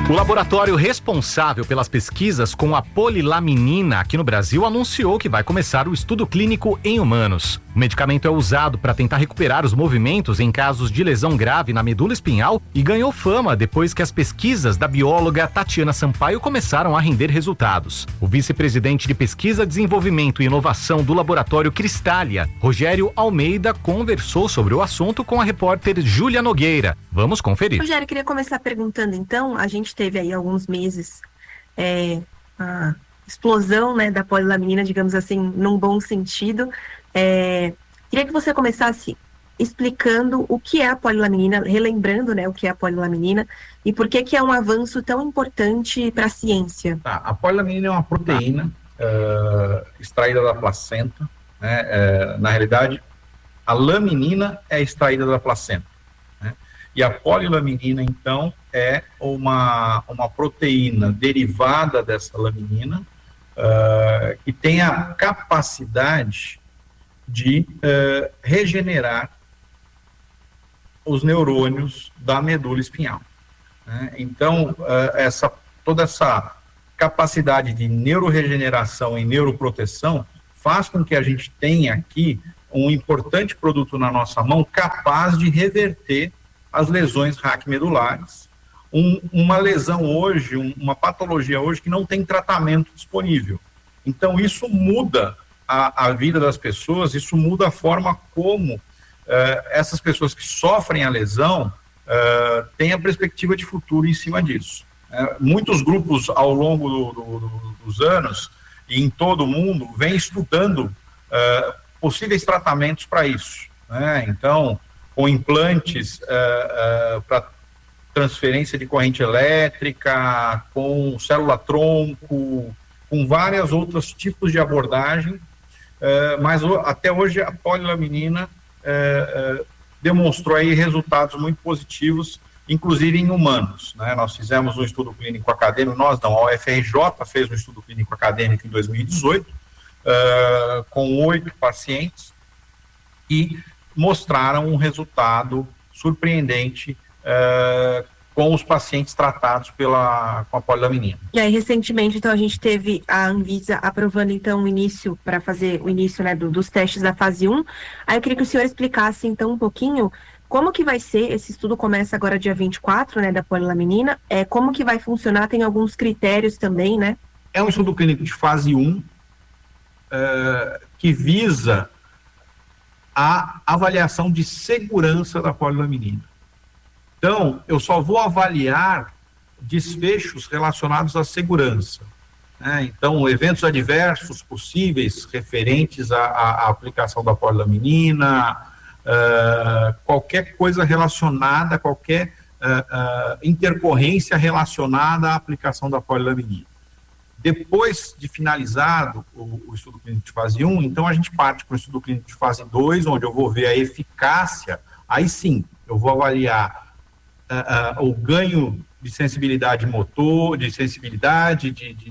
O laboratório responsável pelas pesquisas com a polilaminina aqui no Brasil anunciou que vai começar o estudo clínico em humanos. O medicamento é usado para tentar recuperar os movimentos em casos de lesão grave na medula espinhal e ganhou fama depois que as pesquisas da bióloga Tatiana Sampaio começaram a render resultados. O vice-presidente de Pesquisa, Desenvolvimento e Inovação do laboratório Cristália, Rogério Almeida, conversou sobre o assunto com a repórter Júlia Nogueira. Vamos conferir. Rogério, queria começar perguntando então, a gente teve aí alguns meses a explosão, né, da polilaminina, digamos assim, num bom sentido. Queria que você começasse explicando o que é a polilaminina, relembrando, né, o que é a polilaminina e por que é um avanço tão importante para a ciência. A polilaminina é uma proteína extraída da placenta, né? Na realidade, a laminina é extraída da placenta, né? E a polilaminina, então, é uma proteína derivada dessa laminina que tem a capacidade de regenerar os neurônios da medula espinhal, né? Então, toda essa capacidade de neuroregeneração e neuroproteção faz com que a gente tenha aqui um importante produto na nossa mão capaz de reverter as lesões raquimedulares. Uma lesão hoje, uma patologia hoje que não tem tratamento disponível. Então, isso muda a vida das pessoas, isso muda a forma como essas pessoas que sofrem a lesão têm a perspectiva de futuro em cima disso. Muitos grupos, ao longo dos anos, e em todo o mundo, vêm estudando possíveis tratamentos para isso, né? Então, com implantes para transferência de corrente elétrica, com célula-tronco, com vários outros tipos de abordagem, mas até hoje a polilaminina demonstrou aí resultados muito positivos, inclusive em humanos, né? Nós fizemos um estudo clínico acadêmico, a UFRJ fez um estudo clínico acadêmico em 2018, com 8 pacientes, e mostraram um resultado surpreendente com os pacientes tratados com a polilaminina. E aí, recentemente, então, a gente teve a Anvisa aprovando, então, para fazer o início, né, dos testes da fase 1. Aí eu queria que o senhor explicasse, então, um pouquinho como que vai ser, esse estudo começa agora dia 24, né, da polilaminina, como que vai funcionar, tem alguns critérios também, né? É um estudo clínico de fase 1, que visa a avaliação de segurança da polilaminina. Então, eu só vou avaliar desfechos relacionados à segurança, né? Então, eventos adversos possíveis referentes à aplicação da polilaminina, qualquer coisa relacionada, qualquer intercorrência relacionada à aplicação da polilaminina. Depois de finalizado o estudo clínico de fase 1, então a gente parte para o estudo clínico de fase 2, onde eu vou ver a eficácia. Aí sim, eu vou avaliar o ganho de sensibilidade motor, de sensibilidade,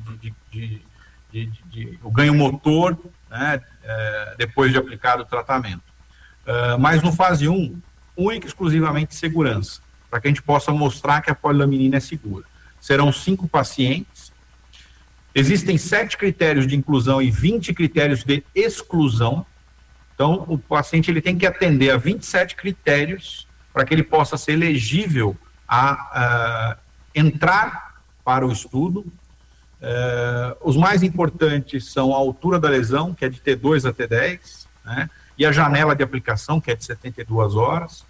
o ganho motor, né, depois de aplicado o tratamento. Mas no fase 1, única e exclusivamente segurança, para que a gente possa mostrar que a polilaminina é segura. Serão 5 pacientes, existem 7 critérios de inclusão e 20 critérios de exclusão. Então, o paciente ele tem que atender a 27 critérios para que ele possa ser elegível a entrar para o estudo. Os mais importantes são a altura da lesão, que é de T2 a T10, né, e a janela de aplicação, que é de 72 horas.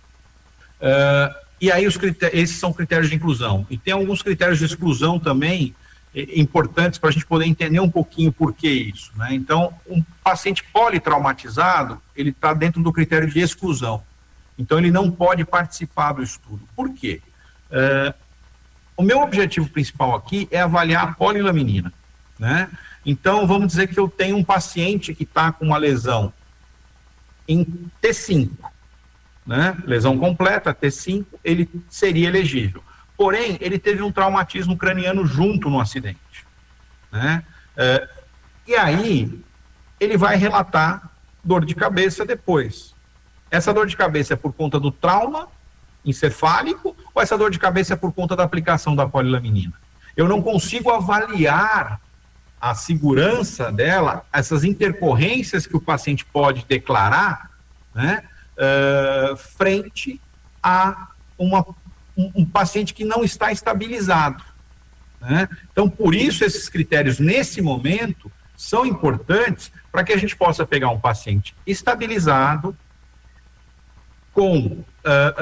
E aí esses são critérios de inclusão. E tem alguns critérios de exclusão também importantes para a gente poder entender um pouquinho por que isso, né? Então, um paciente politraumatizado, ele está dentro do critério de exclusão. Então, ele não pode participar do estudo. Por quê? O meu objetivo principal aqui é avaliar a polilaminina, né? Então, vamos dizer que eu tenho um paciente que está com uma lesão em T5, né? Lesão completa, T5, ele seria elegível. Porém, ele teve um traumatismo craniano junto no acidente, né? E aí, ele vai relatar dor de cabeça depois. Essa dor de cabeça é por conta do trauma encefálico ou essa dor de cabeça é por conta da aplicação da polilaminina? Eu não consigo avaliar a segurança dela, essas intercorrências que o paciente pode declarar, né, frente a um paciente que não está estabilizado, né? Então, por isso, esses critérios, nesse momento, são importantes para que a gente possa pegar um paciente estabilizado, com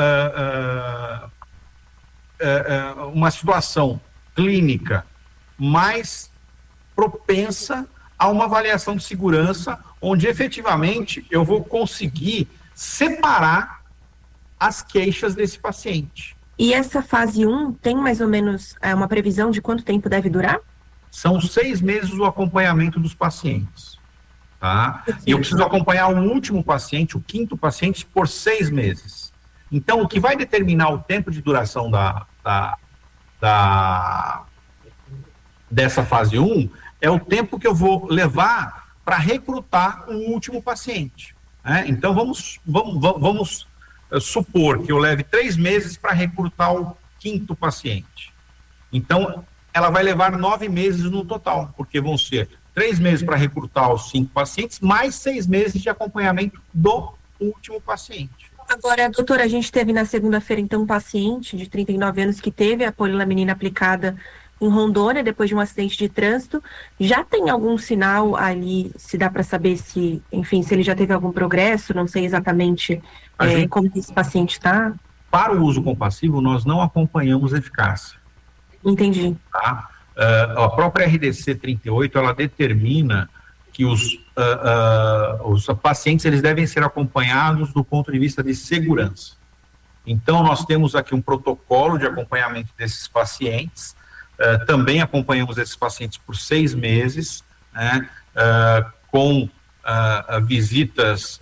uma situação clínica mais propensa a uma avaliação de segurança, onde efetivamente eu vou conseguir separar as queixas desse paciente. E essa fase 1 tem mais ou menos uma previsão de quanto tempo deve durar? São 6 meses o acompanhamento dos pacientes, tá? E eu preciso acompanhar o último paciente, o 5º paciente, por 6 meses. Então, o que vai determinar o tempo de duração dessa fase 1 é o tempo que eu vou levar para recrutar um último paciente, né? Então, vamos supor que eu leve 3 meses para recrutar o 5º paciente. Então, ela vai levar 9 meses no total, porque vão ser 3 meses para recrutar os 5 pacientes, mais 6 meses de acompanhamento do último paciente. Agora, doutora, a gente teve na segunda-feira, então, um paciente de 39 anos que teve a polilaminina aplicada em Rondônia, depois de um acidente de trânsito. Já tem algum sinal ali, se dá para saber se, enfim, se ele já teve algum progresso? Não sei exatamente como esse paciente está. Para o uso compassivo, nós não acompanhamos eficácia. Entendi. Tá? A própria RDC 38, ela determina que os pacientes eles devem ser acompanhados do ponto de vista de segurança. Então, nós temos aqui um protocolo de acompanhamento desses pacientes. Também acompanhamos esses pacientes por 6 meses, né, com visitas,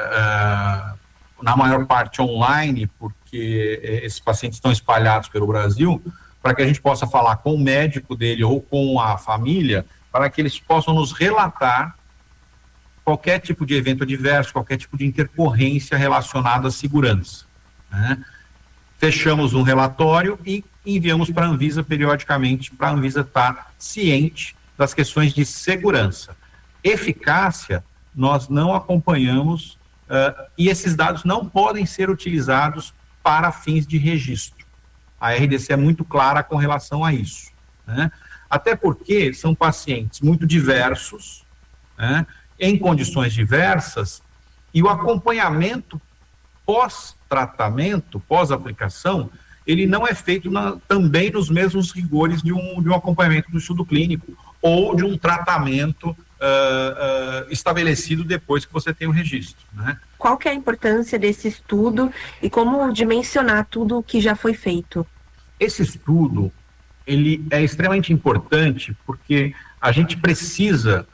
na maior parte online, porque esses pacientes estão espalhados pelo Brasil, para que a gente possa falar com o médico dele ou com a família, para que eles possam nos relatar qualquer tipo de evento adverso, qualquer tipo de intercorrência relacionada à segurança, né? Fechamos um relatório e enviamos para a Anvisa periodicamente, para a Anvisa estar ciente das questões de segurança. Eficácia, nós não acompanhamos, e esses dados não podem ser utilizados para fins de registro. A RDC é muito clara com relação a isso, né? Até porque são pacientes muito diversos, né, em condições diversas, e o acompanhamento pós-tratamento, pós-aplicação, ele não é feito também nos mesmos rigores de um acompanhamento do estudo clínico ou de um tratamento estabelecido depois que você tem o registro, né? Qual que é a importância desse estudo e como dimensionar tudo o que já foi feito? Esse estudo, ele é extremamente importante porque a gente precisa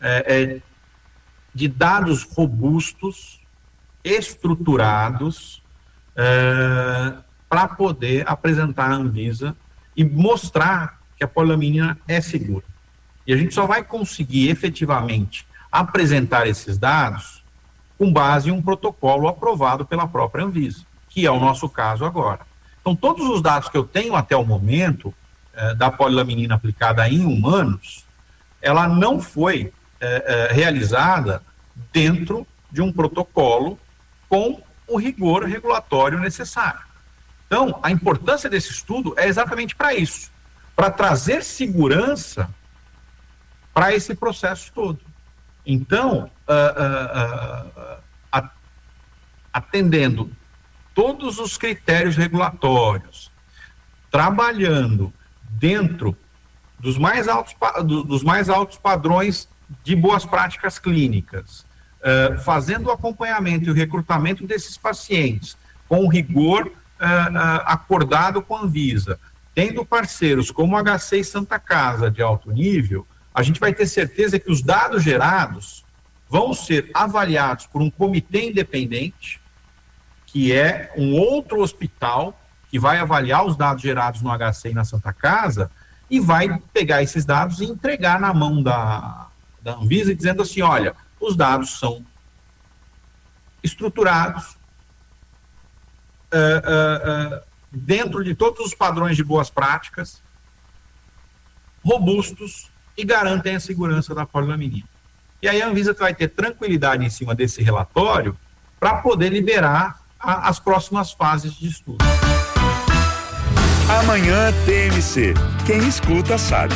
de dados robustos, estruturados, para poder apresentar à Anvisa e mostrar que a polilaminina é segura. E a gente só vai conseguir efetivamente apresentar esses dados com base em um protocolo aprovado pela própria Anvisa, que é o nosso caso agora. Então, todos os dados que eu tenho até o momento da polilaminina aplicada em humanos, ela não foi realizada dentro de um protocolo com o rigor regulatório necessário. Então, a importância desse estudo é exatamente para isso, para trazer segurança para esse processo todo. Então, atendendo todos os critérios regulatórios, trabalhando dentro dos mais altos padrões de boas práticas clínicas, fazendo o acompanhamento e o recrutamento desses pacientes com rigor acordado com a Anvisa, tendo parceiros como o HC e Santa Casa de alto nível, a gente vai ter certeza que os dados gerados vão ser avaliados por um comitê independente, que é um outro hospital que vai avaliar os dados gerados no HC e na Santa Casa e vai pegar esses dados e entregar na mão da Anvisa, dizendo assim, olha, os dados são estruturados, dentro de todos os padrões de boas práticas, robustos e garantem a segurança da polilaminina. E aí a Anvisa vai ter tranquilidade em cima desse relatório para poder liberar as próximas fases de estudo. Amanhã TMC. Quem escuta sabe.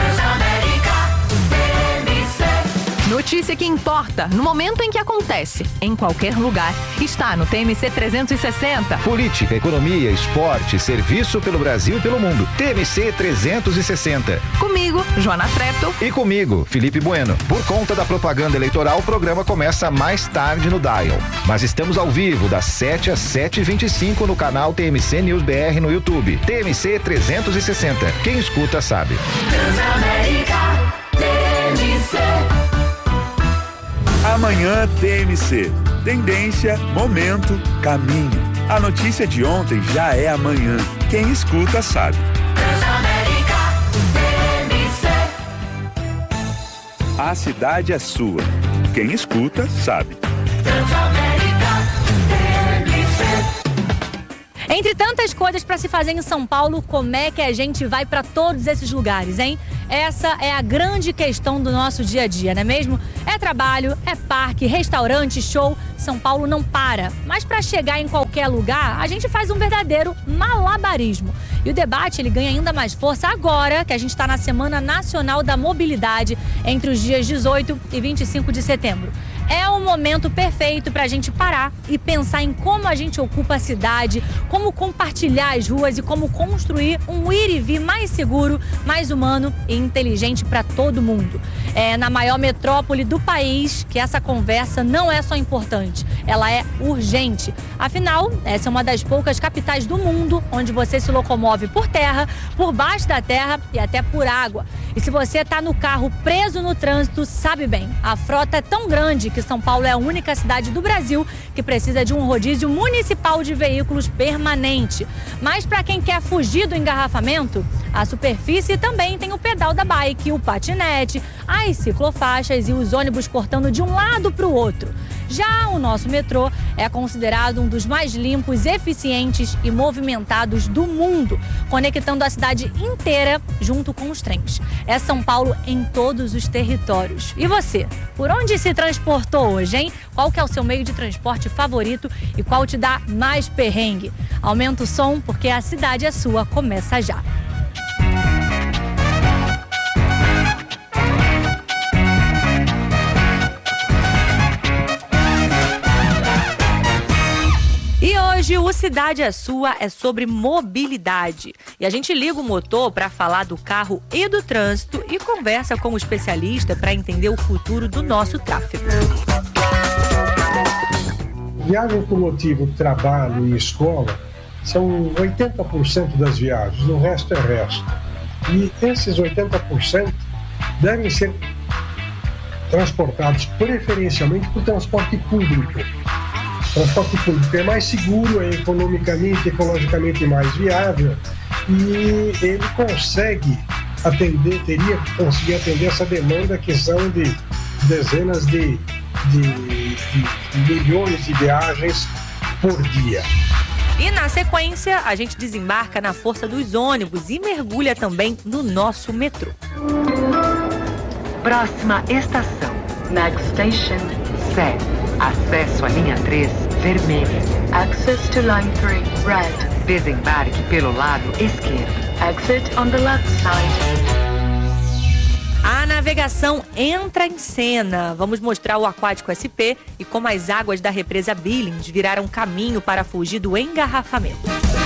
Notícia que importa, no momento em que acontece, em qualquer lugar, está no TMC 360. Política, economia, esporte, serviço pelo Brasil e pelo mundo. TMC 360. Comigo, Joana Trepto. E comigo, Felipe Bueno. Por conta da propaganda eleitoral, o programa começa mais tarde no Dial. Mas estamos ao vivo, das 7 às 7h25 no canal TMC News BR no YouTube. TMC 360. Quem escuta sabe. Transamérica, TMC. Amanhã TMC. Tendência, momento, caminho. A notícia de ontem já é amanhã. Quem escuta sabe. Transamérica, TMC. A cidade é sua. Quem escuta sabe. Transamérica, TMC. Entre tantas coisas para se fazer em São Paulo, como é que a gente vai para todos esses lugares, hein? Essa é a grande questão do nosso dia a dia, não é mesmo? É trabalho, é parque, restaurante, show. São Paulo não para. Mas para chegar em qualquer lugar, a gente faz um verdadeiro malabarismo. E o debate ele ganha ainda mais força agora que a gente está na Semana Nacional da Mobilidade, entre os dias 18 e 25 de setembro. É o momento perfeito para a gente parar e pensar em como a gente ocupa a cidade, como compartilhar as ruas e como construir um ir e vir mais seguro, mais humano e inteligente para todo mundo. É na maior metrópole do país que essa conversa não é só importante, ela é urgente. Afinal, essa é uma das poucas capitais do mundo onde você se locomove por terra, por baixo da terra e até por água. E se você está no carro preso no trânsito, sabe bem, a frota é tão grande que São Paulo é a única cidade do Brasil que precisa de um rodízio municipal de veículos permanente. Mas para quem quer fugir do engarrafamento, a superfície também tem o pedal da bike, o patinete, as ciclofaixas e os ônibus cortando de um lado para o outro. Já o nosso metrô é considerado um dos mais limpos, eficientes e movimentados do mundo, conectando a cidade inteira junto com os trens. É São Paulo em todos os territórios. E você? Por onde se transportou hoje, hein? Qual que é o seu meio de transporte favorito e qual te dá mais perrengue? Aumenta o som porque a cidade é sua, começa já. E hoje o Cidade é Sua é sobre mobilidade. E a gente liga o motor para falar do carro e do trânsito e conversa com o especialista para entender o futuro do nosso tráfego. Viagem por motivo trabalho e escola são 80% das viagens, o resto é resto. E esses 80% devem ser transportados preferencialmente por transporte público. Transporte público é mais seguro, é economicamente, ecologicamente mais viável e ele consegue atender, teria que conseguir atender essa demanda que são de dezenas de milhões de viagens por dia. E na sequência, a gente desembarca na força dos ônibus e mergulha também no nosso metrô. Próxima estação, Next Station, Sé. Acesso à linha 3, vermelho. Access to line 3, red. Desembarque pelo lado esquerdo. Exit on the left side. A navegação entra em cena. Vamos mostrar o Aquático SP e como as águas da represa Billings viraram caminho para fugir do engarrafamento.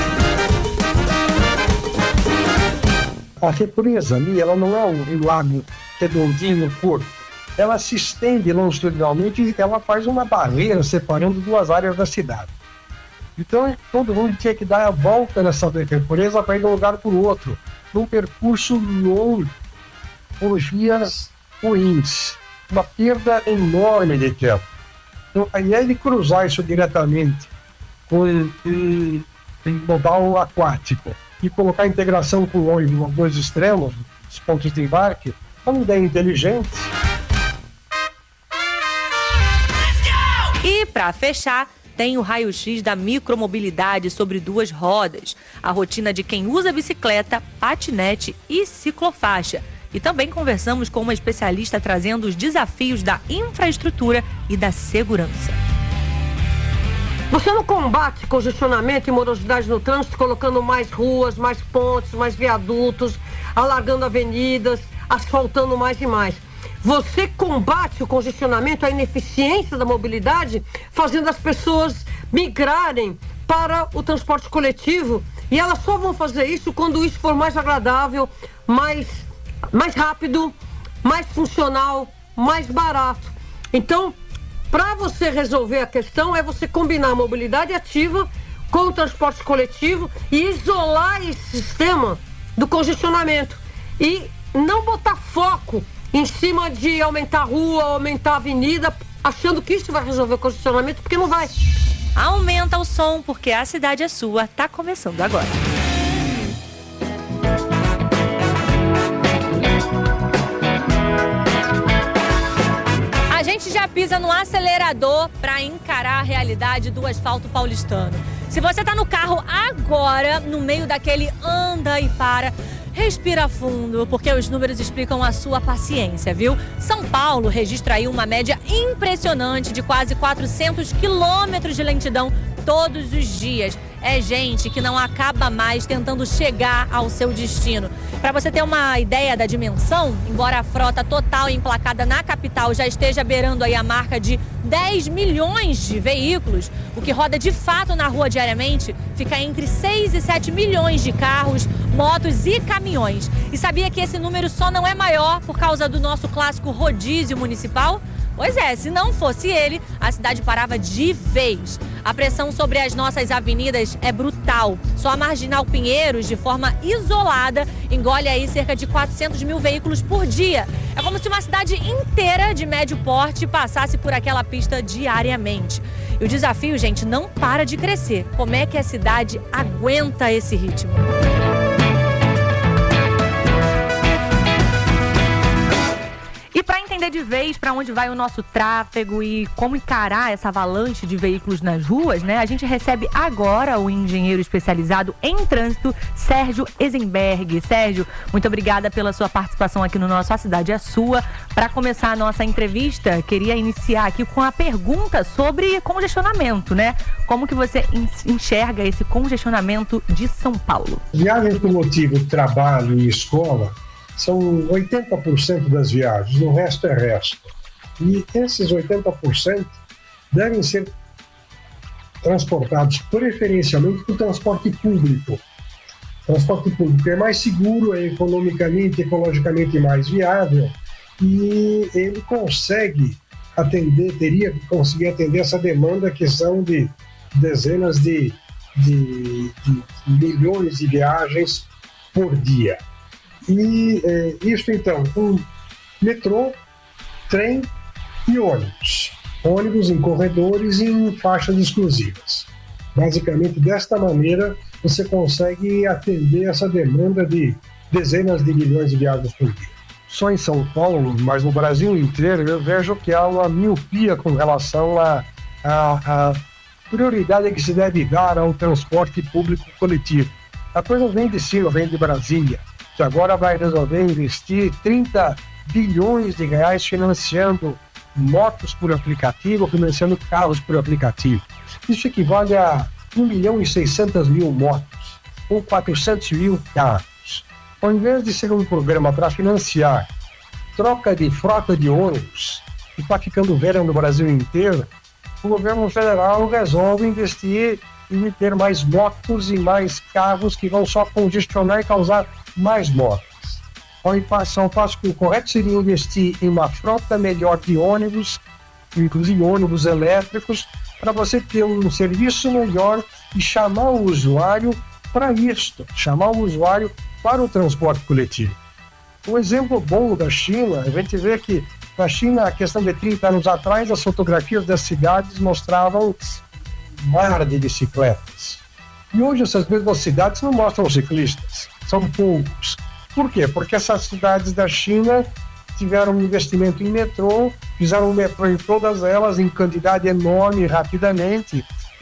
A represa ali, ela não é um lago redondinho curto. Ela se estende longitudinalmente e ela faz uma barreira separando duas áreas da cidade. Então, todo mundo tinha que dar a volta nessa represa para ir de um lugar para o outro, num percurso longo, por vias ruins, uma perda enorme de tempo. Então, aí ele cruzar isso diretamente com o modal aquático e colocar a integração com o ônibus nos dois extremos, os pontos de embarque, é uma ideia inteligente. E para fechar, tem o raio-x da micromobilidade sobre 2 rodas, a rotina de quem usa bicicleta, patinete e ciclofaixa. E também conversamos com uma especialista trazendo os desafios da infraestrutura e da segurança. Você não combate congestionamento e morosidade no trânsito colocando mais ruas, mais pontes, mais viadutos, alargando avenidas, asfaltando mais e mais. Você combate o congestionamento, a ineficiência da mobilidade, fazendo as pessoas migrarem para o transporte coletivo. E elas só vão fazer isso quando isso for mais agradável, mais rápido, mais funcional, mais barato. Então, para você resolver a questão, é você combinar a mobilidade ativa com o transporte coletivo e isolar esse sistema do congestionamento. E não botar foco em cima de aumentar a rua, aumentar a avenida, achando que isso vai resolver o congestionamento, porque não vai. Aumenta o som, porque a cidade é sua, tá começando agora. A gente já pisa no acelerador para encarar a realidade do asfalto paulistano. Se você tá no carro agora, no meio daquele anda e para, respira fundo, porque os números explicam a sua paciência, viu? São Paulo registra aí uma média impressionante de quase 400 quilômetros de lentidão todos os dias. É gente que não acaba mais tentando chegar ao seu destino. Para você ter uma ideia da dimensão, embora a frota total emplacada na capital já esteja beirando aí a marca de 10 milhões de veículos, o que roda de fato na rua diariamente fica entre 6 e 7 milhões de carros, motos e caminhões. E sabia que esse número só não é maior por causa do nosso clássico rodízio municipal? Pois é, se não fosse ele, a cidade parava de vez. A pressão sobre as nossas avenidas é brutal. Só a Marginal Pinheiros, de forma isolada, engole aí cerca de 400 mil veículos por dia. É como se uma cidade inteira de médio porte passasse por aquela pista diariamente. E o desafio, gente, não para de crescer. Como é que a cidade aguenta esse ritmo? E para entender de vez para onde vai o nosso tráfego e como encarar essa avalanche de veículos nas ruas, né? A gente recebe agora o engenheiro especializado em trânsito, Sérgio Eisenberg. Sérgio, muito obrigada pela sua participação aqui no nosso A Cidade é Sua. Para começar a nossa entrevista, queria iniciar aqui com a pergunta sobre congestionamento, né? Como que você enxerga esse congestionamento de São Paulo? Viagem por motivo de trabalho e escola são 80% das viagens, o resto é resto. E esses 80% devem ser transportados preferencialmente por transporte público. Transporte público é mais seguro, é economicamente, ecologicamente mais viável e ele consegue atender, teria que conseguir atender essa demanda que são de dezenas de milhões de viagens por dia. E isso então com metrô, trem e ônibus. Ônibus em corredores e em faixas exclusivas. Basicamente, desta maneira, você consegue atender essa demanda de dezenas de milhões de viagens por dia. Só em São Paulo, mas no Brasil inteiro, eu vejo que há uma miopia com relação à prioridade que se deve dar ao transporte público coletivo. A coisa vem de cima, vem de Brasília, que agora vai resolver investir 30 bilhões de reais financiando motos por aplicativo, financiando carros por aplicativo. Isso equivale a 1.600.000 motos, ou 400 mil carros. Ao invés de ser um programa para financiar troca de frota de ônibus, que está ficando velha no Brasil inteiro, o governo federal resolve investir em ter mais motos e mais carros que vão só congestionar e causar mais mortes. Ao passo que o correto seria investir em uma frota melhor de ônibus, inclusive ônibus elétricos, para você ter um serviço melhor e chamar o usuário para isto, chamar o usuário para o transporte coletivo. Um exemplo bom da China, a gente vê que na China, a questão de 30 anos atrás, as fotografias das cidades mostravam mar de bicicletas. E hoje essas mesmas cidades não mostram ciclistas, são poucos. Por quê? Porque essas cidades da China tiveram um investimento em metrô, fizeram um metrô em todas elas em quantidade enorme rapidamente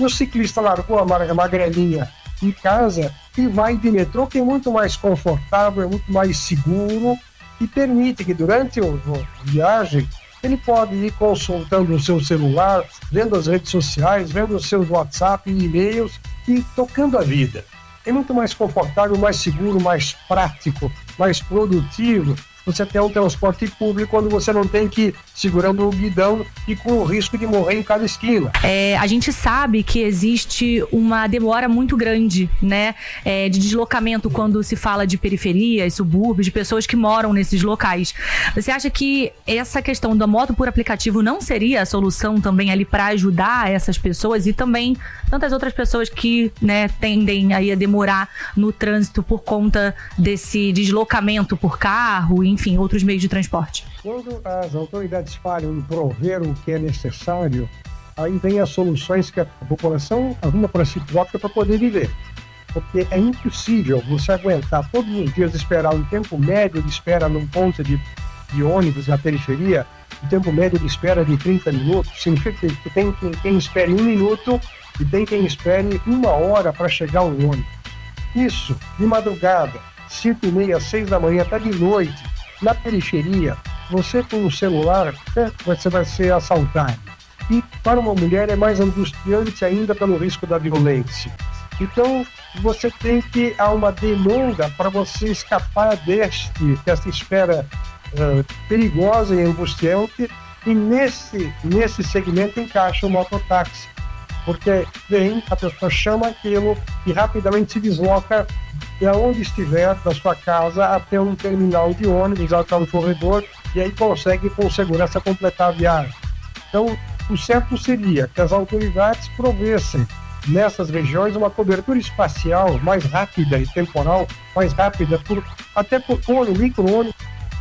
E o ciclista largou a magrelinha em casa e vai de metrô, que é muito mais confortável, é muito mais seguro e permite que durante a viagem ele pode ir consultando o seu celular, vendo as redes sociais, vendo os seus WhatsApp e e-mails e tocando a vida. É muito mais confortável, mais seguro, mais prático, mais produtivo você ter um transporte público quando você não tem que ir segurando o guidão e com o risco de morrer em cada esquina. A gente sabe que existe uma demora muito grande, né, de deslocamento quando se fala de periferias, subúrbios, de pessoas que moram nesses locais. Você acha que essa questão da moto por aplicativo não seria a solução também ali para ajudar essas pessoas e também tantas outras pessoas que, né, tendem aí a demorar no trânsito por conta desse deslocamento por carro, enfim, outros meios de transporte? Quando as autoridades falham em prover o que é necessário, aí vem as soluções que a população arruma para si própria para poder viver. Porque é impossível você aguentar todos os dias esperar um tempo médio de espera num ponto de ônibus na periferia, um tempo médio de espera de 30 minutos, significa que tem quem espere 1 minuto e tem quem espere 1 hora para chegar ao ônibus. Isso, de madrugada, 5h30, 6 da manhã, até de noite, na periferia, você com o celular, você vai ser assaltado. E para uma mulher é mais angustiante ainda pelo risco da violência. Então, você tem que há uma demanda para você escapar dessa espera perigosa e angustiante, e nesse segmento encaixa o mototáxi. Porque a pessoa chama aquilo e rapidamente se desloca de onde estiver, da sua casa até um terminal de ônibus, até um corredor, e aí consegue com segurança completar a viagem. Então, o certo seria que as autoridades provessem nessas regiões uma cobertura espacial mais rápida e temporal, mais rápida, até por micro-ônibus.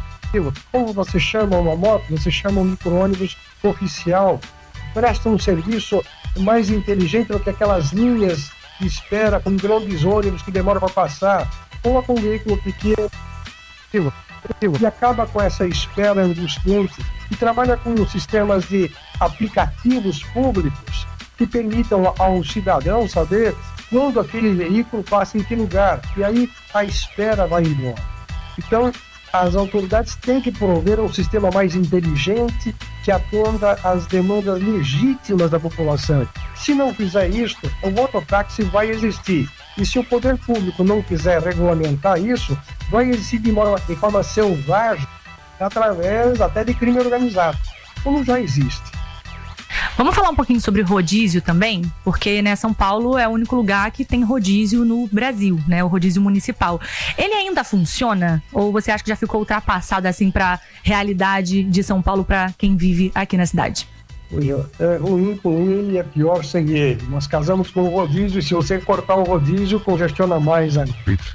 Como você chama uma moto, você chama um micro-ônibus oficial, presta um serviço mais inteligente do que aquelas linhas de espera com grandes ônibus que demoram para passar, ou com um veículo pequeno, e acaba com essa espera angustiante e trabalha com sistemas de aplicativos públicos que permitam ao cidadão saber quando aquele veículo passa em que lugar, e aí a espera vai embora. Então, as autoridades têm que prover um sistema mais inteligente que atenda às demandas legítimas da população. Se não fizer isso, o mototáxi vai existir. E se o poder público não quiser regulamentar isso, vai existir de forma selvagem, através até de crime organizado, como já existe. Vamos falar um pouquinho sobre rodízio também, porque, né, São Paulo é o único lugar que tem rodízio no Brasil, né, o rodízio municipal. Ele ainda funciona? Ou você acha que já ficou ultrapassado assim para realidade de São Paulo para quem vive aqui na cidade? É ruim com ele, é pior sem ele. Nós casamos com o rodízio e se você cortar o rodízio, congestiona mais ainda.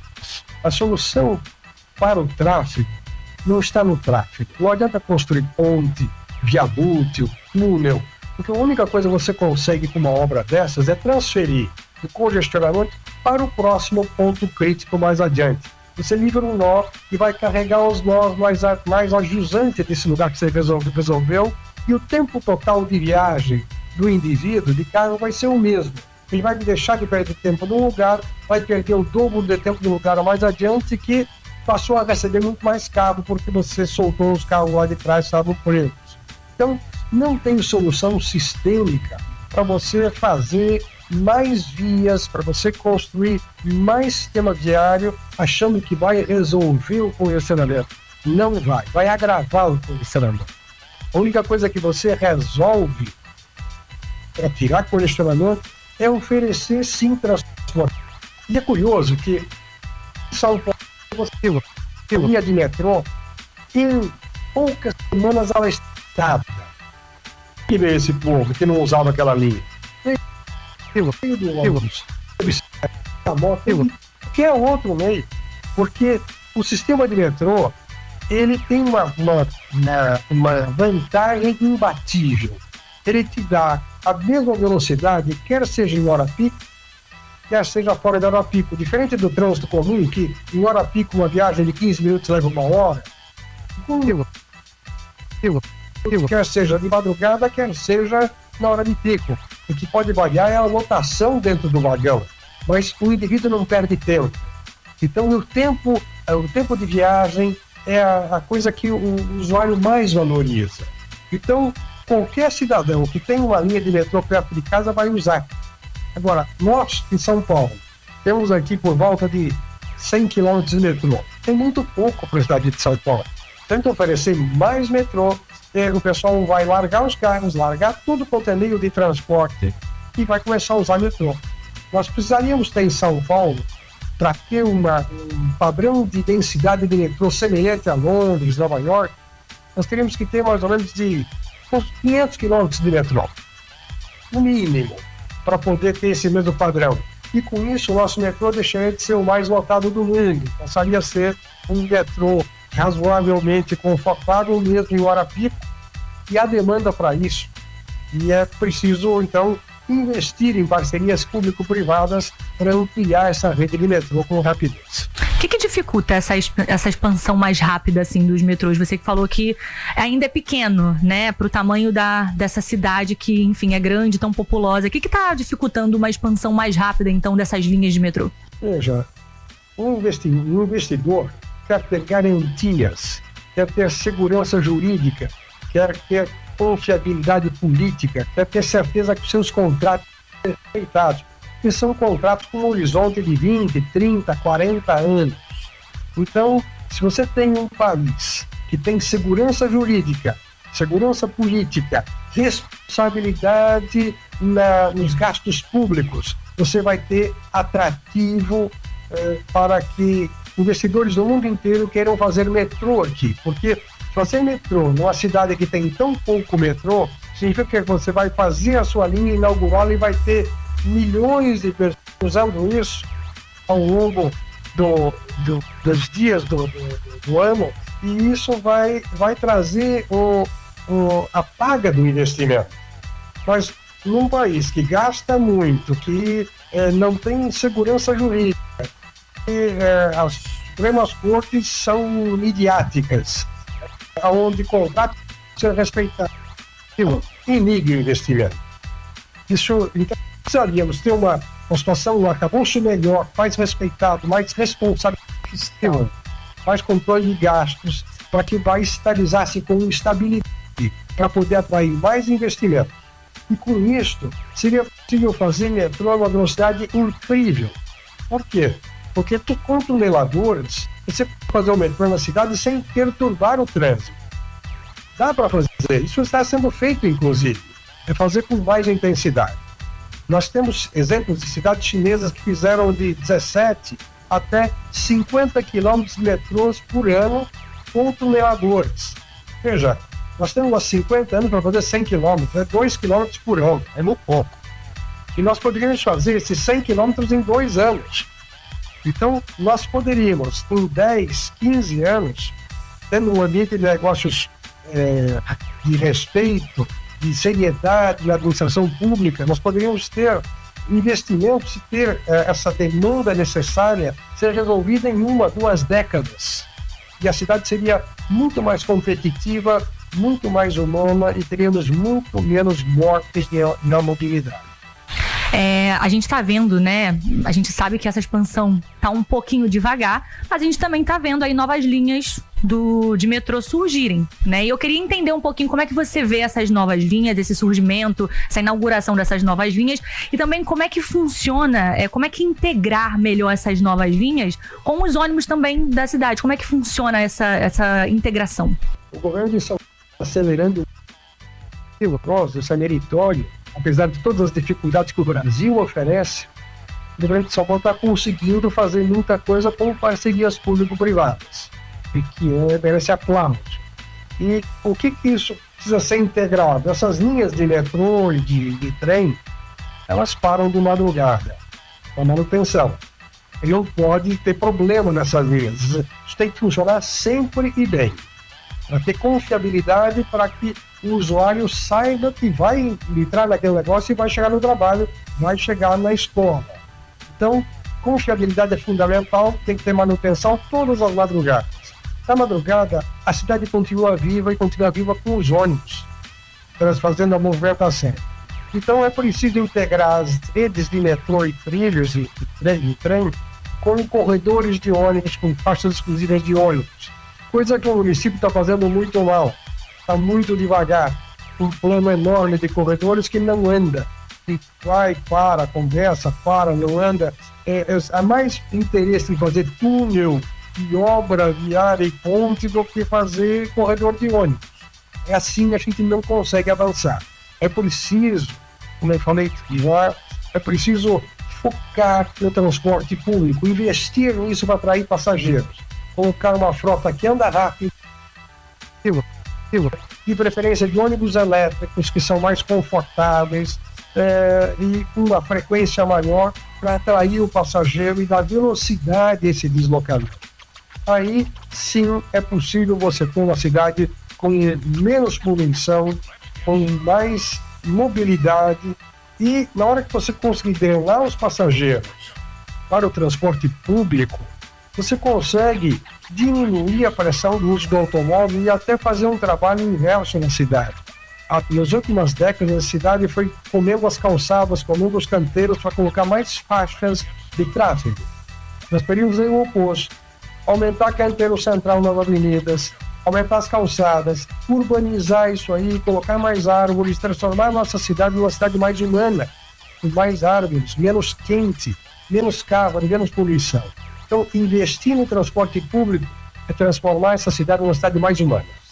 A solução para o tráfego não está no tráfego. Não adianta construir ponte, viaduto, túnel, porque a única coisa que você consegue com uma obra dessas é transferir o congestionamento para o próximo ponto crítico mais adiante. Você liga um nó e vai carregar os nós mais ajusantes desse lugar que você resolveu, e o tempo total de viagem do indivíduo de carro vai ser o mesmo. Ele vai deixar de perder tempo num lugar, vai perder o dobro de tempo no lugar mais adiante, que passou a receber muito mais caro porque você soltou os carros lá de trás, estavam presos. Então, não tem solução sistêmica para você fazer mais vias, para você construir mais sistema viário, achando que vai resolver o congestionamento. Não vai agravar o congestionamento. A única coisa que você resolve para tirar congestionamento é oferecer sim transporte. E é curioso que em São Paulo, você linha de metrô, em poucas semanas ela estava. Que vê esse povo que não usava aquela linha? Que é outro meio, porque o sistema de metrô ele tem uma vantagem imbatível. Ele te dá a mesma velocidade, quer seja em hora pico, quer seja fora da hora pico. Diferente do trânsito comum, que em hora pico uma viagem de 15 minutos leva 1 hora. Quer seja de madrugada, quer seja na hora de pico. O que pode variar é a lotação dentro do vagão, mas o indivíduo não perde tempo. Então, o tempo de viagem é a coisa que o usuário mais valoriza. Então, qualquer cidadão que tem uma linha de metrô perto de casa vai usar. Agora, nós, em São Paulo, temos aqui por volta de 100 quilômetros de metrô. Tem muito pouco para a cidade de São Paulo. Tenta oferecer mais metrô, o pessoal vai largar os carros, largar tudo quanto é meio de transporte e vai começar a usar metrô. Nós precisaríamos ter em São Paulo, para ter um padrão de densidade de metrô semelhante a Londres, Nova York, nós teríamos que ter mais ou menos de 500 quilômetros de metrô, no mínimo, para poder ter esse mesmo padrão. E com isso, o nosso metrô deixaria de ser o mais lotado do mundo, passaria a ser um metrô razoavelmente confortável, mesmo em hora pico, e há demanda para isso. E é preciso, então, investir em parcerias público-privadas para ampliar essa rede de metrô com rapidez. O que dificulta essa expansão mais rápida assim dos metrôs? Você que falou que ainda é pequeno, né, para o tamanho dessa cidade que, enfim, é grande, tão populosa. O que está dificultando uma expansão mais rápida, então, dessas linhas de metrô? Veja, um investidor quer ter garantias, quer ter segurança jurídica, quer ter confiabilidade política, quer ter certeza que os seus contratos são respeitados, que são contratos com um horizonte de 20, 30, 40 anos. Então, se você tem um país que tem segurança jurídica, segurança política, responsabilidade nos gastos públicos, você vai ter atrativo para que investidores do mundo inteiro queiram fazer metrô aqui, porque fazer metrô numa cidade que tem tão pouco metrô, significa que você vai fazer a sua linha inaugural e vai ter milhões de pessoas usando isso ao longo dos dias do ano, e isso vai trazer a paga do investimento. Mas num país que gasta muito, que não tem segurança jurídica, as Supremas Cortes são midiáticas, onde contratos ser respeitados e negue o investimento. Isso, então, precisaríamos ter uma situação, um arcabouço melhor, mais respeitado, mais responsável, mais controle de gastos, para que o país estabilizasse com estabilidade, para poder atrair mais investimento. E com isso, seria possível fazer metrô a uma velocidade incrível. Por quê? Porque com tuneladoras, você pode fazer o metrô na cidade sem perturbar o trânsito. Dá para fazer, isso está sendo feito, inclusive, é fazer com mais intensidade. Nós temos exemplos de cidades chinesas que fizeram de 17 até 50 quilômetros de metrôs por ano com tuneladoras. Veja, nós temos há 50 anos para fazer 100 quilômetros, é 2 quilômetros por ano, é muito pouco. E nós poderíamos fazer esses 100 quilômetros em 2 anos. Então, nós poderíamos, em 10, 15 anos, tendo um ambiente de negócios de respeito, de seriedade na administração pública, nós poderíamos ter investimentos e ter essa demanda necessária ser resolvida em 1, 2 décadas. E a cidade seria muito mais competitiva, muito mais humana e teríamos muito menos mortes na mobilidade. A gente está vendo, né? A gente sabe que essa expansão está um pouquinho devagar, mas a gente também está vendo aí novas linhas de metrô surgirem, né? E eu queria entender um pouquinho como é que você vê essas novas linhas, esse surgimento, essa inauguração dessas novas linhas, e também como é que funciona, como é que integrar melhor essas novas linhas com os ônibus também da cidade. Como é que funciona essa integração? O governo de São Paulo está acelerando o processo, isso é meritório. Apesar de todas as dificuldades que o Brasil oferece, o governo de São Paulo está conseguindo fazer muita coisa com parcerias público-privadas, e que merece aplauso. E o que isso precisa ser integrado? Essas linhas de metrô e de trem, elas param de madrugada, com manutenção. E não pode ter problema nessas linhas. Isso tem que funcionar sempre e bem, para ter confiabilidade, para que o usuário saiba que vai entrar naquele negócio e vai chegar no trabalho, vai chegar na escola. Então, confiabilidade é fundamental, tem que ter manutenção todas as madrugadas. Na madrugada, a cidade continua viva e continua viva com os ônibus, fazendo a movimentação. Então é preciso integrar as redes de metrô e trilhos e trem com corredores de ônibus, com faixas exclusivas de ônibus. Coisa que o município está fazendo muito mal, está muito devagar. Um plano enorme de corredores que não anda. E vai, para, conversa, não anda. Há mais interesse em fazer túnel e obra viária e ponte do que fazer corredor de ônibus. É assim que a gente não consegue avançar. É preciso, como eu falei já, é preciso focar no transporte público, investir nisso para atrair passageiros, colocar uma frota que anda rápido, de preferência de ônibus elétricos que são mais confortáveis e com uma frequência maior para atrair o passageiro e dar velocidade a esse deslocamento. Aí sim é possível você ter uma cidade com menos poluição, com mais mobilidade e na hora que você conseguir drenar os passageiros para o transporte público, você consegue diminuir a pressão do uso do automóvel e até fazer um trabalho inverso na cidade. Nas últimas décadas, a cidade foi comendo as calçadas, comendo os canteiros para colocar mais faixas de tráfego. Nós preferimos o oposto. Aumentar canteiro central nas avenidas, aumentar as calçadas, urbanizar isso aí, colocar mais árvores, transformar a nossa cidade numa cidade mais humana, com mais árvores, menos quente, menos carro, menos poluição. Então, investir no transporte público é transformar essa cidade numa cidade mais humana.